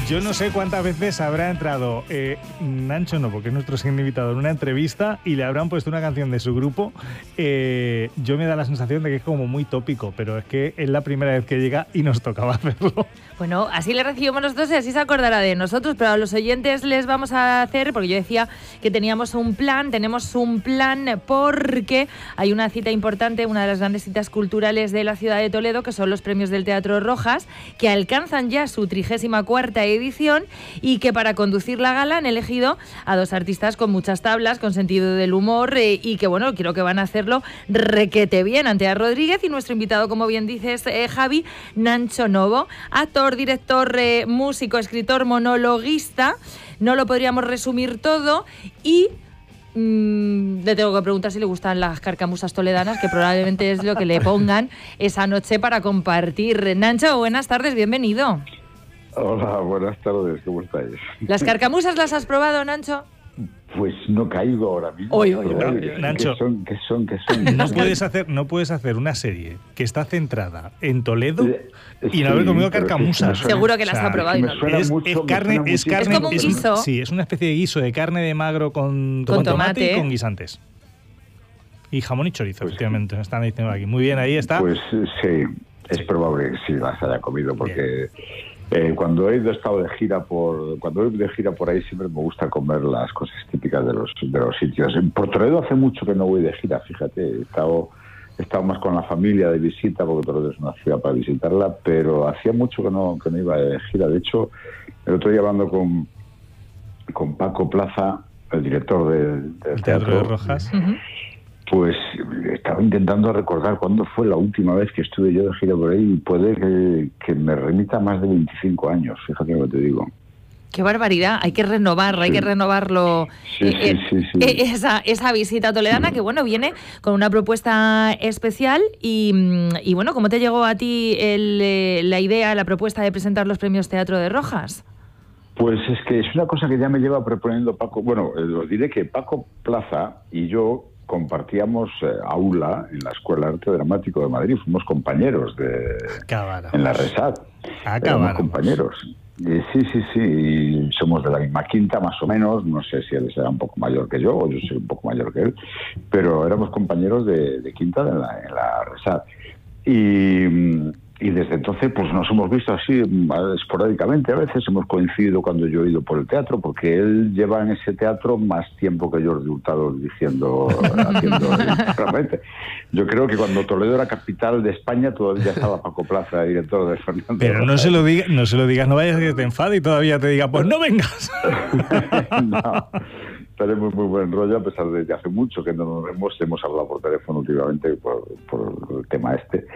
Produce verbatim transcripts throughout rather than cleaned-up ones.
Yo no sé cuántas veces habrá entrado eh, Nacho, no, porque es nuestro siguiente invitado, en una entrevista y le habrán puesto una canción de su grupo. Eh, yo me da la sensación de que es como muy tópico, pero es que es la primera vez que llega y nos tocaba hacerlo. Bueno, así le recibimos nosotros y así se acordará de nosotros, pero a los oyentes les vamos a hacer, porque yo decía que teníamos un plan, tenemos un plan porque hay una cita importante, una de las grandes citas culturales de la ciudad de Toledo, que son los premios del Teatro Rojas, que alcanzan ya su trigésima cuarta edición y que para conducir la gala han elegido a dos artistas con muchas tablas, con sentido del humor eh, y que, bueno, creo que van a hacerlo requete bien. Antea Rodríguez y nuestro invitado, como bien dices, eh, Javi, Nacho Novo, actor, director, eh, músico, escritor, monologuista. No lo podríamos resumir todo y mmm, le tengo que preguntar si le gustan las carcamusas toledanas, que probablemente es lo que le pongan esa noche para compartir. Nacho, buenas tardes, bienvenido. Hola, buenas tardes, ¿cómo estáis? ¿Las carcamusas las has probado, Nacho? Pues no caigo ahora mismo. Oy, oy, no, oy, Nacho, ¿Qué son? ¿Qué son? ¿Qué son? No puedes hacer, no puedes hacer una serie que está centrada en Toledo Eh, y no haber sí, comido pero carcamusas. es que me Seguro que las O sea, ha probado y me no. suena Es, mucho, es me carne, suena es muchísimo. carne, Es como un guiso. Sí, es una especie de guiso de carne de magro con, Con con tomate, tomate. y con guisantes. Y jamón y chorizo, Pues efectivamente, me están diciendo aquí. Muy bien, ahí está. Pues sí, es probable que sí las haya comido, porque eh, cuando he ido, he estado de gira por cuando he ido de gira por ahí siempre me gusta comer las cosas típicas de los de los sitios. Por Toledo hace mucho que no voy de gira, fíjate, he estado, he estado más con la familia de visita, porque Toledo es una ciudad para visitarla, pero hacía mucho que no, que no iba de gira. De hecho, el otro día hablando con, con Paco Plaza, el director de, del El teatro, Teatro de Rojas. Uh-huh. pues estaba intentando recordar cuándo fue la última vez que estuve yo de gira por ahí y puede que, que me remita más de veinticinco años, fíjate lo que te digo. Qué barbaridad, hay que renovar, sí. hay que renovarlo sí, eh, sí, sí, sí. Eh, esa, esa visita toledana que, bueno, viene con una propuesta especial y, y bueno, ¿cómo te llegó a ti el, eh, la idea, la propuesta de presentar los premios Teatro de Rojas? Pues es que es una cosa que ya me lleva proponiendo Paco. Bueno, eh, os diré que Paco Plaza y yo compartíamos eh, aula en la Escuela de Arte Dramático de Madrid, fuimos compañeros de Acabáramos. en la Resat, éramos compañeros. Y sí, sí, sí, y somos de la misma quinta más o menos, no sé si él será un poco mayor que yo o yo soy un poco mayor que él, pero éramos compañeros de, de quinta en la, en la Resat. Y... Y desde entonces pues nos hemos visto así esporádicamente, a veces hemos coincidido cuando yo he ido por el teatro, porque él lleva en ese teatro más tiempo que Jordi Hurtado diciendo, haciendo realmente. Yo creo que cuando Toledo era capital de España todavía estaba Paco Plaza, director de Fernando. Pero no se lo digas, no se lo digas, no vayas a que te enfade y todavía te diga, pues no vengas. No. Tenemos muy buen rollo, a pesar de que hace mucho que no nos vemos, hemos hablado por teléfono últimamente por, por el tema este.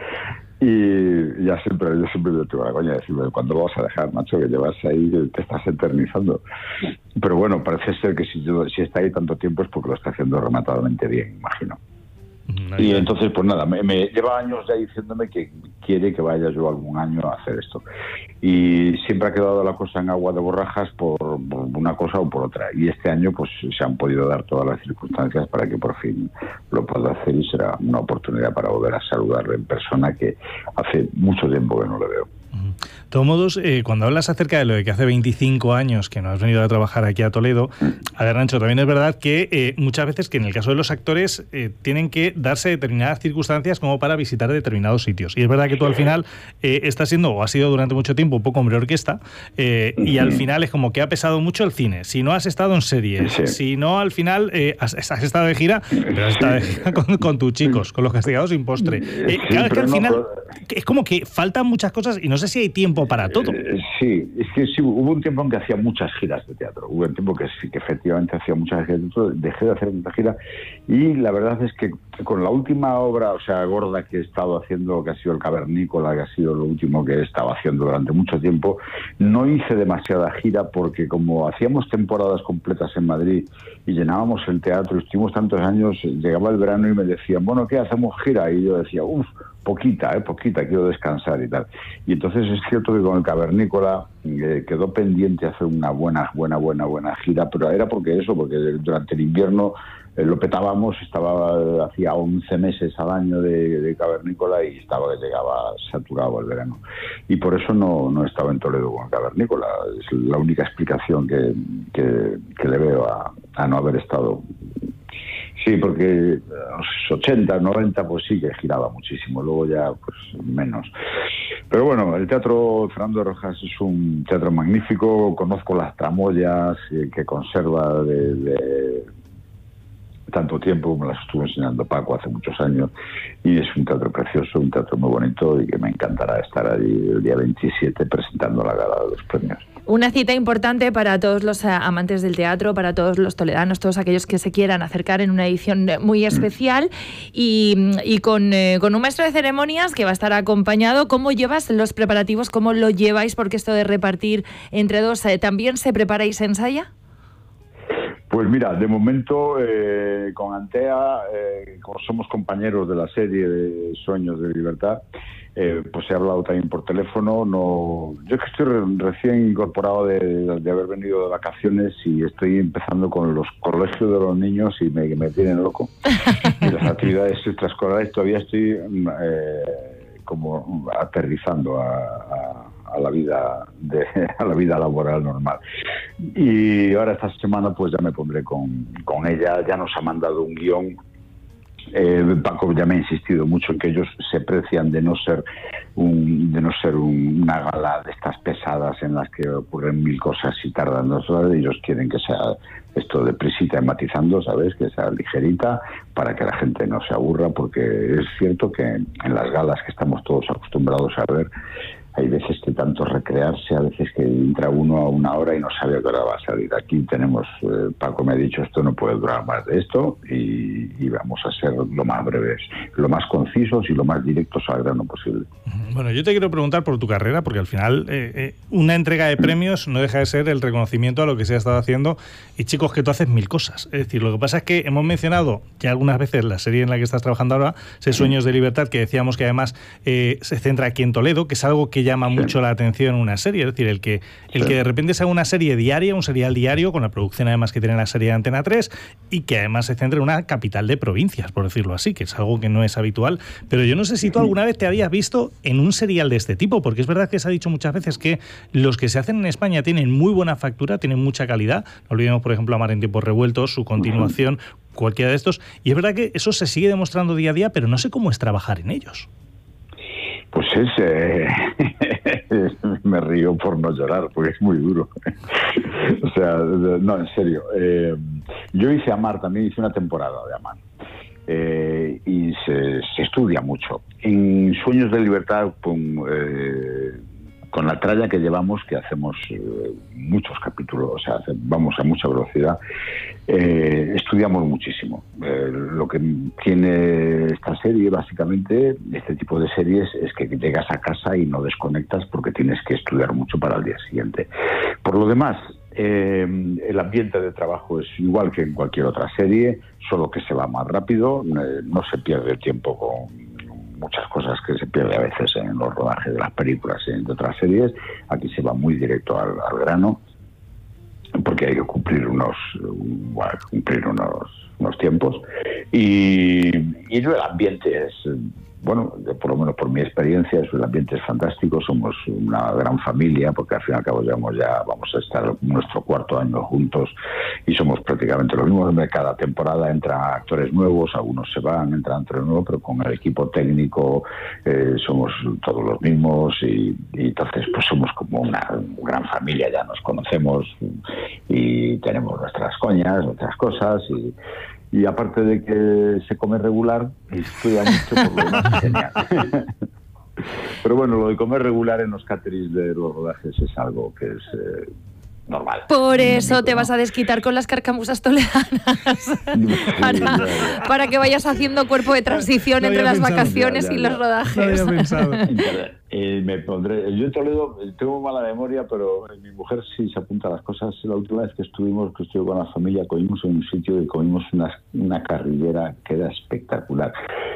Y ya siempre, yo siempre me tengo la coña de decirme, ¿cuándo lo vas a dejar, macho? Que llevas ahí, que te estás eternizando. Pero bueno, parece ser que si, yo, si está ahí tanto tiempo es porque lo está haciendo rematadamente bien, imagino. No, y entonces, pues nada, me, me lleva años ya diciéndome que quiere que vaya yo algún año a hacer esto. Y siempre ha quedado la cosa en agua de borrajas por, por una cosa o por otra. Y este año, pues se han podido dar todas las circunstancias para que por fin lo pueda hacer y será una oportunidad para volver a saludarle en persona, que hace mucho tiempo que no le veo. De todos modos, eh, cuando hablas acerca de lo de que hace veinticinco años que no has venido a trabajar aquí a Toledo, a ver, Nacho, también es verdad que eh, muchas veces que en el caso de los actores eh, tienen que darse determinadas circunstancias como para visitar determinados sitios. Y es verdad que tú al final eh, estás siendo, o has sido durante mucho tiempo, un poco hombre orquesta, eh, y al final es como que ha pesado mucho el cine. Si no has estado en series, sí. si no al final eh, has, has estado de gira, pero has estado de gira con, con tus chicos, con los castigados sin postre. Eh, sí, claro, que al no, final pero... es como que faltan muchas cosas y no sé si hay tiempo para todo. Eh, sí, es que sí, hubo un tiempo en que hacía muchas giras de teatro, hubo un tiempo que sí, que efectivamente hacía muchas giras de teatro, dejé de hacer muchas giras y la verdad es que con la última obra, o sea, gorda que he estado haciendo, que ha sido El Cavernícola, que ha sido lo último que he estado haciendo durante mucho tiempo, no hice demasiada gira porque como hacíamos temporadas completas en Madrid y llenábamos el teatro, estuvimos tantos años, llegaba el verano y me decían, bueno, ¿qué? ¿Hacemos gira? Y yo decía, uff, poquita, eh, poquita, quiero descansar y tal. Y entonces es cierto que con El Cavernícola eh, quedó pendiente hacer una buena, buena, buena, buena gira, pero era porque eso, porque durante el invierno eh, lo petábamos, estaba hacía once meses al año de, de Cavernícola y estaba que llegaba saturado el verano. Y por eso no, no estaba en Toledo con Cavernícola. Es la única explicación que, que, que le veo a, a no haber estado. Sí, porque a los ochenta, noventa, pues sí que giraba muchísimo, luego ya pues menos. Pero bueno, el Teatro Fernando de Rojas es un teatro magnífico, conozco las tramoyas eh, que conserva de, de tanto tiempo, me las estuvo enseñando Paco hace muchos años, y es un teatro precioso, un teatro muy bonito y que me encantará estar allí el día veintisiete presentando la gala de los premios. Una cita importante para todos los amantes del teatro, para todos los toledanos, todos aquellos que se quieran acercar en una edición muy especial y, y con, eh, con un maestro de ceremonias que va a estar acompañado. ¿Cómo llevas los preparativos? ¿Cómo lo lleváis? Porque esto de repartir entre dos, eh, ¿también se prepara y se ensaya? Pues mira, de momento eh, con Antea, eh, como somos compañeros de la serie de Sueños de Libertad, eh, pues he hablado también por teléfono. No, yo es que estoy re recién incorporado de, de haber venido de vacaciones y estoy empezando con los colegios de los niños y me, me tienen loco. Y las actividades extraescolares todavía estoy eh, como aterrizando a, a a la vida de a la vida laboral normal. Y ahora esta semana pues ya me pondré con, con ella. Ya nos ha mandado un guión. eh, Paco ya me ha insistido mucho en que ellos se precian de no ser un, de no ser un, una gala de estas pesadas en las que ocurren mil cosas y tardan dos horas. Ellos quieren que sea esto de prisita y matizando, ¿sabes? Que sea ligerita para que la gente no se aburra, porque es cierto que en las galas que estamos todos acostumbrados a ver, hay veces que tanto recrearse, a veces que entra uno a una hora y no sabe a qué hora va a salir. Aquí tenemos, eh, Paco me ha dicho, esto no puede durar más de esto y, y vamos a ser lo más breves, lo más concisos y lo más directos al grano posible. Bueno, yo te quiero preguntar por tu carrera, porque al final eh, eh, una entrega de premios no deja de ser el reconocimiento a lo que se ha estado haciendo, y chicos, que tú haces mil cosas. Es decir, lo que pasa es que hemos mencionado ya algunas veces la serie en la que estás trabajando ahora, ese Sueños de Libertad, que decíamos que además eh, se centra aquí en Toledo, que es algo que llama sí. mucho la atención en una serie. Es decir, el que, el sí. que de repente sea una serie diaria, un serial diario, con la producción además que tiene la serie de Antena tres, y que además se centre en una capital de provincias, por decirlo así, que es algo que no es habitual. Pero yo no sé si tú alguna vez te habías visto en un serial de este tipo, porque es verdad que se ha dicho muchas veces que los que se hacen en España tienen muy buena factura, tienen mucha calidad. No olvidemos, por ejemplo, Amar en tiempos revueltos, su continuación, uh-huh. cualquiera de estos, y es verdad que eso se sigue demostrando día a día, pero no sé cómo es trabajar en ellos. Pues es... Eh, me río por no llorar, porque es muy duro. O sea, no, en serio. Eh, yo hice Amar, también hice una temporada de Amar. Eh, y se, se estudia mucho. En Sueños de Libertad, con, eh, con la tralla que llevamos, que hacemos eh, muchos capítulos, o sea, hace, vamos a mucha velocidad, eh, estudiamos muchísimo. Eh, lo que tiene esta serie, básicamente, este tipo de series, es que llegas a casa y no desconectas porque tienes que estudiar mucho para el día siguiente. Por lo demás, Eh, el ambiente de trabajo es igual que en cualquier otra serie, solo que se va más rápido, eh, no se pierde el tiempo con muchas cosas que se pierde a veces en los rodajes de las películas y de otras series. Aquí se va muy directo al, al grano, porque hay que cumplir unos, bueno, cumplir unos, unos tiempos, y, y el ambiente es... Bueno, por lo menos por mi experiencia, el ambiente es fantástico, somos una gran familia, porque al fin y al cabo llevamos ya, vamos a estar nuestro cuarto año juntos y somos prácticamente lo mismo. Cada temporada entran actores nuevos, algunos se van, entran actores nuevos, pero con el equipo técnico eh, somos todos los mismos y, y entonces pues somos como una gran familia, ya nos conocemos y tenemos nuestras coñas, nuestras cosas y... Y aparte de que se come regular, estudia mucho, por lo demás genial. Pero bueno, lo de comer regular en los caterings de los rodajes es algo que es eh, normal. Por eso momento, te ¿no? vas a desquitar con las carcamusas toledanas. para, para que vayas haciendo cuerpo de transición no entre las pensado. vacaciones ya, ya, y ya. los rodajes. No había pensado. Eh, me pondré, yo en Toledo tengo mala memoria, pero mi mujer sí se apunta a las cosas. La última vez que estuvimos, que estuve con la familia, comimos en un sitio y comimos una, una carrillera que era espectacular.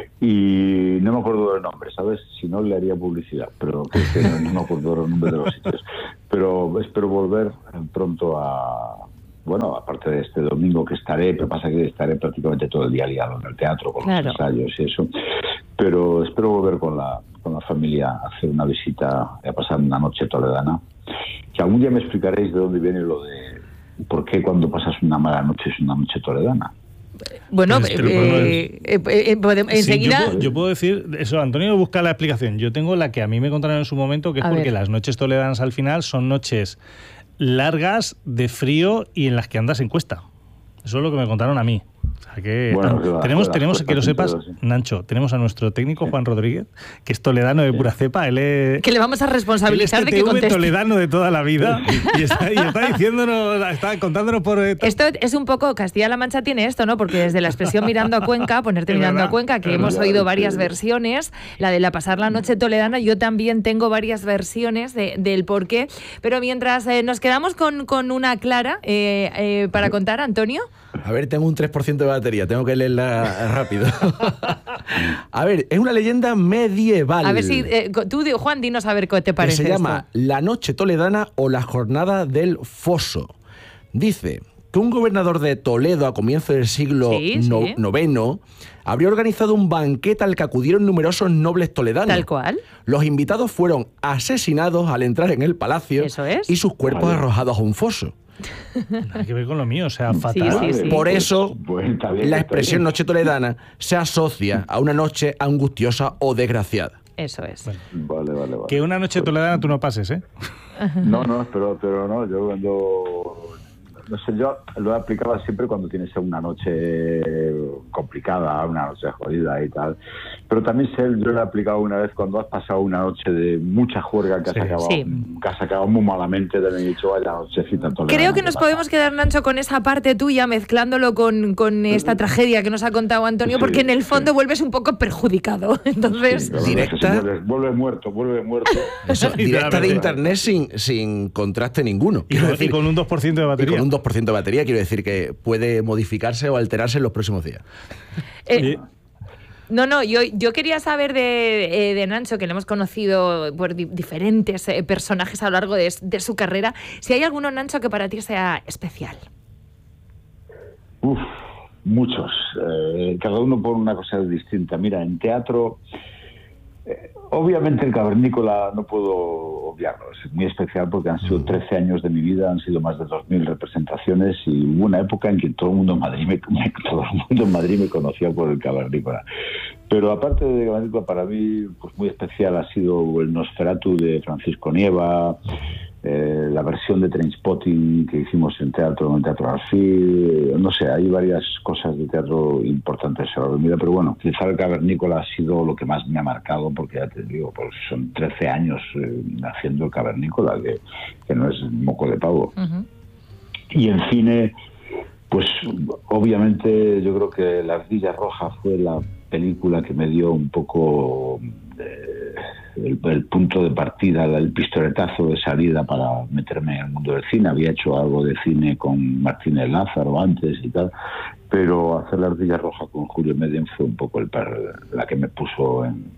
Y no me acuerdo del nombre, ¿sabes? Si no, le haría publicidad, pero que, que no, no me acuerdo del nombre de los sitios. Pero espero volver pronto a, bueno, aparte de este domingo que estaré, pero pasa que estaré prácticamente todo el día liado en el teatro con claro. los ensayos y eso, pero espero volver con la, con la familia a hacer una visita, a pasar una noche toledana, que algún día me explicaréis de dónde viene lo de por qué cuando pasas una mala noche es una noche toledana. Bueno, pues, eh, eh, eh, podemos, enseguida... Sí, yo, puedo, yo puedo decir, eso, Antonio busca la explicación. Yo tengo la que a mí me contaron en su momento, que es a porque ver. las noches toledanas al final son noches largas, de frío y en las que andas en cuesta. Eso es lo que me contaron a mí. O sea que bueno, ah, tenemos, la, tenemos que lo sepas, sí. Nacho, tenemos a nuestro técnico Juan Rodríguez, que es toledano de pura cepa. Él es, que le vamos a responsabilizar él es de que conteste. Toledano de toda la vida y está, y está diciéndonos, está contándonos por... Esto es un poco, Castilla-La Mancha tiene esto, ¿no? Porque desde la expresión mirando a Cuenca, ponerte mirando verdad? a Cuenca, que es hemos verdad, oído varias sí. versiones, la de la pasar la noche toledana, yo también tengo varias versiones de, del por qué, pero mientras eh, nos quedamos con, con una clara eh, eh, para contar, Antonio. A ver, tengo un tres por ciento de batería, tengo que leerla rápido. A ver, es una leyenda medieval. A ver si, eh, tú, Juan, dinos a ver qué te parece. Que se llama esto. La Noche Toledana o la Jornada del Foso. Dice que un gobernador de Toledo a comienzos del siglo sí, no, sí. noveno habría organizado un banquete al que acudieron numerosos nobles toledanos. Tal cual. Los invitados fueron asesinados al entrar en el palacio. Eso es. Y sus cuerpos vale. arrojados a un foso. Nada que ver con lo mío, o sea, fatal. Sí, sí, sí. Por eso, pues, pues, bien, la expresión noche toledana se asocia a una noche angustiosa o desgraciada. Eso es. Bueno, vale, vale, vale. Que una noche toledana tú no pases, ¿eh? No, no, pero, pero no, yo cuando... No sé, yo lo he aplicado siempre cuando tienes una noche complicada, una noche jodida y tal. Pero también sé, yo lo he aplicado una vez cuando has pasado una noche de mucha juerga que has, sí, acabado, sí. que has acabado muy malamente, te he dicho, vaya nochecita toledana. Creo que nos pasa. podemos quedar, Nacho, con esa parte tuya, mezclándolo con, con esta tragedia que nos ha contado Antonio, sí, porque en el fondo sí. vuelves un poco perjudicado. Entonces, sí, directa... Vuelve, vuelve muerto, vuelve muerto. Eso, directa de internet sin, sin contraste ninguno. Y, decir, y con un dos por ciento de batería. Y con un dos por ciento de batería, quiero decir que puede modificarse o alterarse en los próximos días. Eh, no, no, yo, yo quería saber de, eh, de Nacho, que le hemos conocido por di diferentes eh, personajes a lo largo de, de su carrera, si hay alguno, Nacho, que para ti sea especial. Uf, muchos. Eh, cada uno por una cosa distinta. Mira, en teatro... Eh, obviamente el Cavernícola no puedo obviarlo, es muy especial porque han sido trece años de mi vida, han sido más de dos mil representaciones y hubo una época en que todo el mundo en Madrid me, todo el mundo en Madrid me conocía por el Cavernícola. Pero aparte de Cavernícola, para mí pues muy especial ha sido el Nosferatu de Francisco Nieva, eh, la versión de Trainspotting que hicimos en teatro, en el Teatro Alfil, no sé, hay varias cosas de teatro importantes a la vida, pero bueno, quizá el Cavernícola ha sido lo que más me ha marcado, porque ya te digo, pues son trece años eh, haciendo el Cavernícola, que, que no es moco de pavo. Uh-huh. Y en cine, pues obviamente yo creo que La Ardilla Roja fue la película que me dio un poco eh, el, el punto de partida, el pistoletazo de salida para meterme en el mundo del cine. Había hecho algo de cine con Martínez Lázaro antes y tal, pero hacer La Ardilla Roja con Julio Medem fue un poco el par, la que me puso en...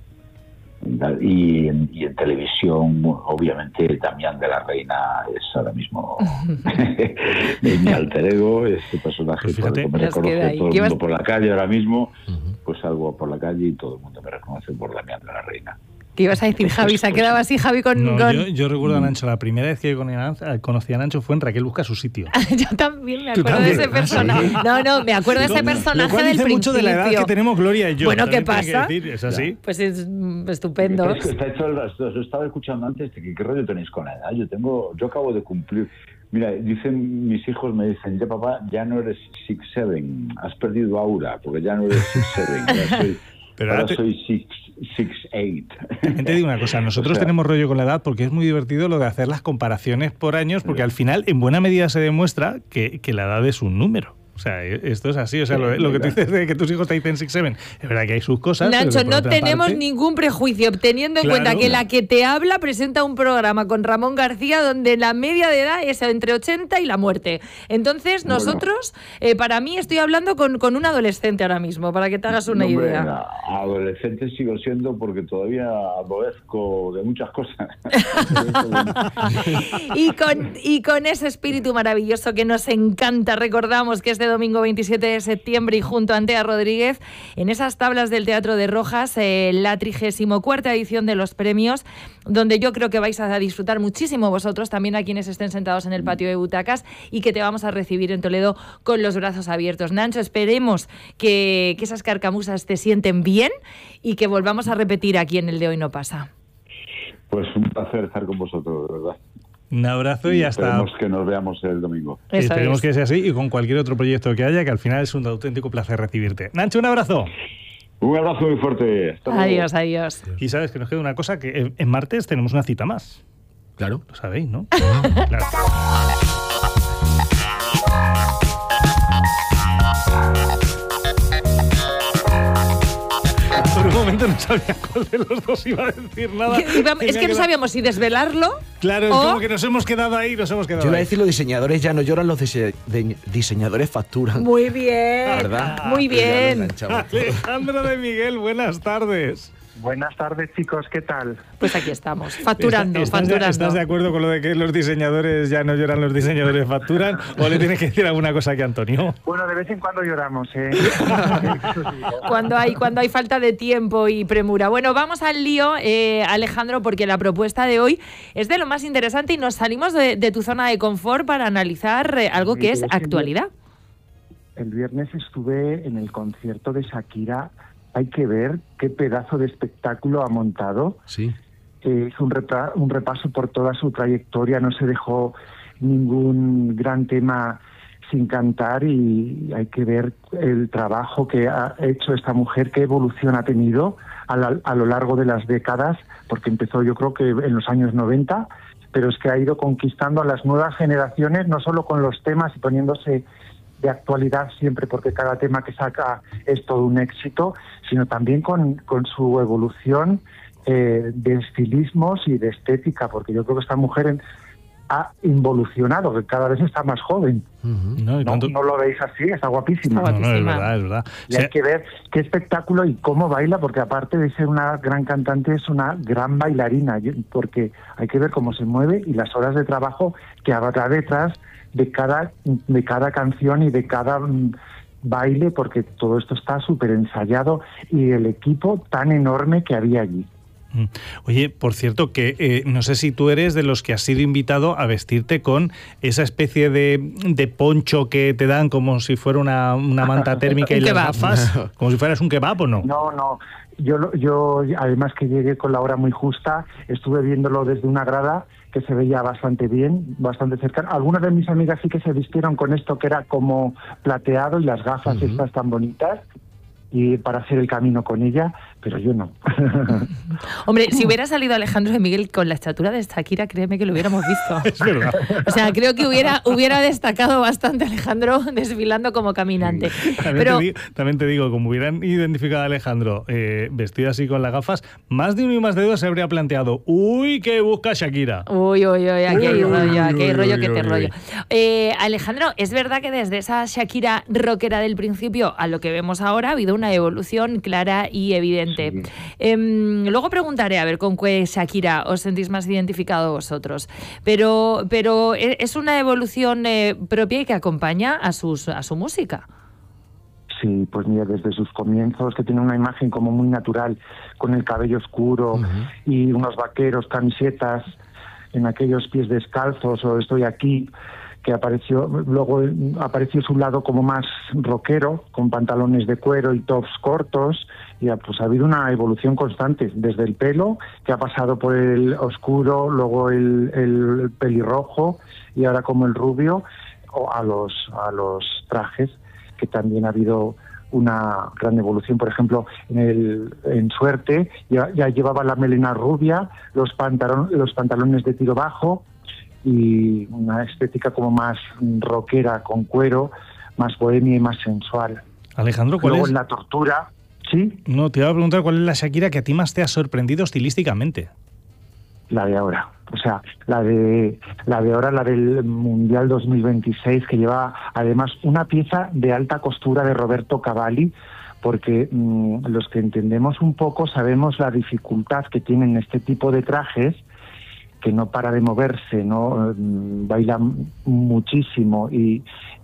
Y en, y en televisión, obviamente, Damián de la Reina es ahora mismo es mi alter ego, este personaje pues fíjate, por, me reconoce todo el mundo por la calle ahora mismo, uh-huh. pues salgo por la calle y todo el mundo me reconoce por Damián de la Reina. ¿Qué ibas a decir, Javi? ¿Se ha quedado así, Javi, con...? No, con... Yo, yo recuerdo a Nacho, la primera vez que conocí a Nacho fue en Raquel Busca su sitio. Yo también me acuerdo de ese personaje. ¿Sí? No, no, me acuerdo de ese personaje lo cual del dice principio. Mucho de la edad que tenemos Gloria y yo. Bueno, ¿qué pasa? Que decir, ¿es así? Pues es estupendo. Es que está hecho el, os estaba escuchando antes, ¿qué, ¿qué rollo tenéis con la edad? Yo tengo, yo acabo de cumplir... Mira, dicen mis hijos, me dicen, ya papá, ya no eres six seven, has perdido aura, porque ya no eres six seven, ya soy... Pero ahora te... soy six eight. Te digo una cosa, nosotros o sea, tenemos rollo con la edad porque es muy divertido lo de hacer las comparaciones por años, porque al final en buena medida se demuestra que, que la edad es un número. O sea, esto es así. O sea, lo, lo que tú dices de que tus hijos te dicen six seven, es verdad que hay sus cosas. Nacho, pero no tenemos parte... ningún prejuicio, teniendo en claro. cuenta que la que te habla presenta un programa con Ramón García donde la media de edad es entre ochenta y la muerte. Entonces, nosotros, eh, para mí, estoy hablando con, con un adolescente ahora mismo, para que te hagas una no, hombre, idea. Adolescente sigo siendo porque todavía adolezco de muchas cosas. y, con, y con ese espíritu maravilloso que nos encanta, recordamos que este domingo veintisiete de septiembre y junto a Antea Rodríguez, en esas tablas del Teatro de Rojas, eh, la trigésima cuarta edición de los premios, donde yo creo que vais a disfrutar muchísimo vosotros, también a quienes estén sentados en el patio de butacas, y que te vamos a recibir en Toledo con los brazos abiertos. Nacho, esperemos que, que esas carcamusas te sienten bien y que volvamos a repetir aquí en el De Hoy No Pasa. Pues un placer estar con vosotros, de verdad. Un abrazo y, y hasta... Esperemos que nos veamos el domingo. Eso esperemos es. que sea así y con cualquier otro proyecto que haya, que al final es un auténtico placer recibirte. Nacho, un abrazo. Un abrazo muy fuerte. Hasta luego. Adiós, adiós. Y sabes que nos queda una cosa, que en martes tenemos una cita más. Claro. Lo sabéis, ¿no? Claro. Por un momento no sabía cuál de los dos iba a decir nada. Es que no sabíamos si desvelarlo. Claro, es o... como que nos hemos quedado ahí, nos hemos quedado Yo iba a ahí. decir, los diseñadores ya no lloran, los dise de diseñadores facturan. Muy bien. ¿Verdad? Muy bien. Alejandro de Miguel, buenas tardes. Buenas tardes, chicos, ¿qué tal? Pues aquí estamos, facturando, ¿Estás, facturando. ¿Estás de acuerdo con lo de que los diseñadores ya no lloran, los diseñadores facturan? ¿O le tienes que decir alguna cosa aquí a Antonio? Bueno, de vez en cuando lloramos, ¿eh? cuando hay cuando hay falta de tiempo y premura. Bueno, vamos al lío, eh, Alejandro, porque la propuesta de hoy es de lo más interesante y nos salimos de, de tu zona de confort para analizar eh, algo que es actualidad. El viernes estuve en el concierto de Shakira. Hay que ver qué pedazo de espectáculo ha montado. Sí. Eh, hizo un, repa un repaso por toda su trayectoria, no se dejó ningún gran tema sin cantar y hay que ver el trabajo que ha hecho esta mujer, qué evolución ha tenido a, la, a lo largo de las décadas, porque empezó yo creo que en los años noventa, pero es que ha ido conquistando a las nuevas generaciones, no solo con los temas y poniéndose de actualidad siempre, porque cada tema que saca es todo un éxito, sino también con, con su evolución eh, de estilismos y de estética, porque yo creo que esta mujer en, ha involucionado, que cada vez está más joven. Uh-huh. no, no, tanto... no lo veis así, está guapísima. Está guapísima. No, no, es verdad, es verdad. Y hay que ver qué espectáculo y cómo baila, porque aparte de ser una gran cantante, es una gran bailarina, porque hay que ver cómo se mueve y las horas de trabajo que habrá detrás de cada, de cada canción y de cada um, baile, porque todo esto está súper ensayado y el equipo tan enorme que había allí. Oye, por cierto, que eh, no sé si tú eres de los que has sido invitado a vestirte con esa especie de, de poncho que te dan como si fuera una, una manta térmica y las gafas, como si fueras un kebab, ¿o no? No, no. Yo, yo, además que llegué con la hora muy justa, estuve viéndolo desde una grada que se veía bastante bien, bastante cercana. Algunas de mis amigas sí que se vistieron con esto que era como plateado y las gafas uh-huh. estas tan bonitas, y para hacer el camino con ella, pero yo no. Hombre, si hubiera salido Alejandro de Miguel con la estatura de Shakira, créeme que lo hubiéramos visto. Es verdad. O sea, creo que hubiera, hubiera destacado bastante Alejandro desfilando como caminante. Sí. También, pero... te digo, también te digo, como hubieran identificado a Alejandro eh, vestido así con las gafas, más de uno y más de dos se habría planteado, uy, ¿qué busca Shakira? Uy, uy, uy, aquí hay uy, rollo, aquí hay uy, rollo uy, que uy, te uy. rollo. Eh, Alejandro, ¿es verdad que desde esa Shakira rockera del principio a lo que vemos ahora ha habido una evolución clara y evidente? Sí. Eh, luego preguntaré a ver con qué Shakira os sentís más identificado vosotros, pero, pero es una evolución eh, propia y que acompaña a, sus, a su música. Sí, pues mira, desde sus comienzos, que tiene una imagen como muy natural, con el cabello oscuro uh-huh. y unos vaqueros, camisetas, en aquellos pies descalzos, o Estoy aquí, que apareció, luego apareció su lado como más rockero, con pantalones de cuero y tops cortos, y pues ha habido una evolución constante, desde el pelo, que ha pasado por el oscuro, luego el, el pelirrojo, y ahora como el rubio, o a los, a los trajes, que también ha habido una gran evolución. Por ejemplo, en, el, en Suerte ya, ya llevaba la melena rubia, los, pantalon, los pantalones de tiro bajo, y una estética como más rockera con cuero. más bohemia y más sensual. Alejandro, ¿cuál Luego es? en la tortura, ¿sí? No, te iba a preguntar cuál es la Shakira que a ti más te ha sorprendido estilísticamente. La de ahora. O sea, la de la de ahora, la del Mundial dos mil veintiséis, que lleva además una pieza de alta costura de Roberto Cavalli, porque mmm, los que entendemos un poco sabemos la dificultad que tienen este tipo de trajes, que no para de moverse, no mm, baila muchísimo y,